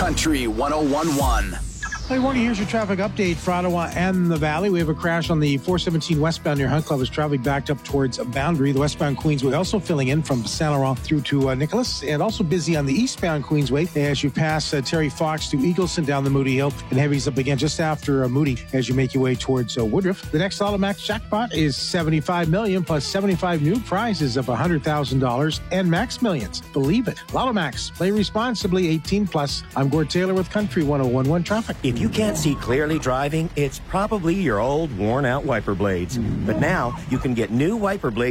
Country 101.1. Good morning. Here's your traffic update for Ottawa and the Valley. We have a crash on the 417 westbound near Hunt Club as traffic backed up towards Boundary. The westbound Queensway also filling in from Saint Laurent through to Nicholas, and also busy on the eastbound Queensway as you pass Terry Fox to Eagleson down the Moody Hill, and heavies up again just after Moody as you make your way towards Woodruff. The next Automax jackpot is $75 million plus 75 new prizes of $100,000 and Max Millions. Believe it. Lotto Max. Play responsibly. 18 plus. I'm Gord Taylor with Country 101.1 Traffic. If you can't see clearly driving, it's probably your old worn-out wiper blades. But now you can get new wiper blades